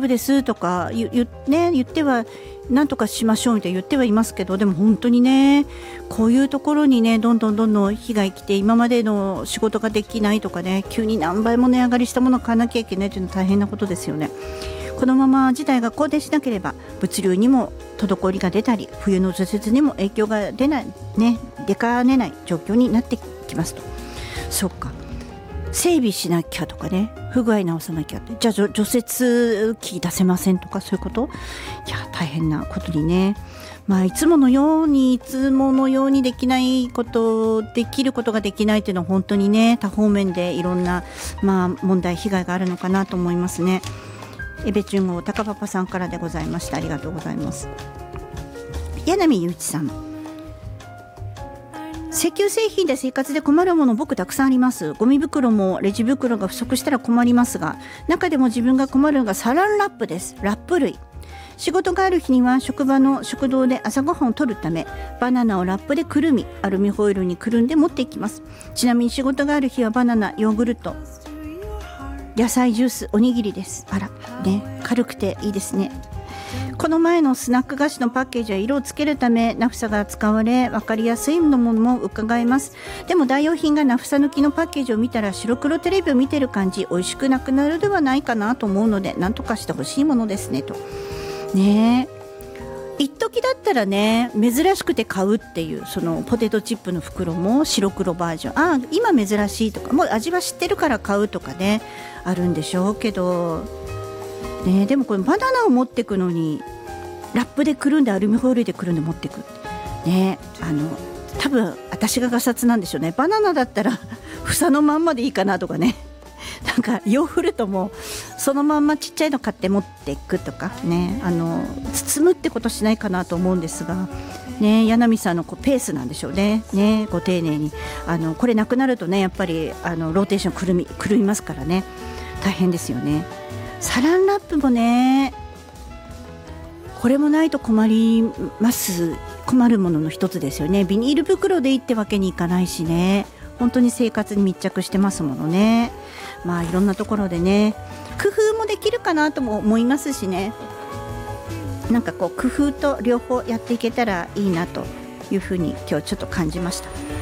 夫ですとか言ってはなんとかしましょうみたいな言ってはいますけど、でも本当にねこういうところにねどんどん被害来て、今までの仕事ができないとかね、急に何倍も値上がりしたものを買わなきゃいけないというのは大変なことですよね。このまま事態が好転しなければ物流にも滞りが出たり、冬の除雪にも影響が出かねない状況になってきますと。そっか、整備しなきゃとかね、不具合直さなきゃって、じゃあ除雪機出せませんとか、そういうこと、いや大変なことにね、いつものようにできないこと、できることができないというのは本当にね多方面でいろんな、問題被害があるのかなと思いますね。エベチュンゴ高パパさんからでございました。ありがとうございます。柳祐一さん、石油製品で生活で困るもの僕たくさんあります。ゴミ袋もレジ袋が不足したら困りますが、中でも自分が困るのがサランラップです。ラップ類。仕事がある日には職場の食堂で朝ごはんを取るため、バナナをラップでくるみ、アルミホイルにくるんで持っていきます。ちなみに仕事がある日はバナナ、ヨーグルト、野菜ジュース、おにぎりです。あらね、軽くていいですね。この前のスナック菓子のパッケージは色をつけるためナフサが使われ、分かりやすいものも伺えます。でも代用品がナフサ抜きのパッケージを見たら白黒テレビを見てる感じ、美味しくなくなるではないかなと思うので、何とかしてほしいものですねと。ねえ、一時だったらね珍しくて買うっていう、そのポテトチップの袋も白黒バージョン、今珍しいとか、もう味は知ってるから買うとかね、あるんでしょうけどね。でもこれバナナを持ってくのにラップでくるんでアルミホイルでくるんで持ってくね、多分私がガサツなんでしょうね。バナナだったら房のまんまでいいかなとかね、なんかヨーグルトもそのまんまちっちゃいの買って持っていくとかね、包むってことしないかなと思うんですがね、柳さんのペースなんでしょうね。ご丁寧にこれなくなるとね、やっぱりローテーション狂いますからね、大変ですよね。サランラップもね、これもないと困るものの一つですよね。ビニール袋でいいってわけにいかないしね、本当に生活に密着してますものね。いろんなところでね工夫もできるかなとも思いますしね、工夫と両方やっていけたらいいなというふうに今日ちょっと感じました。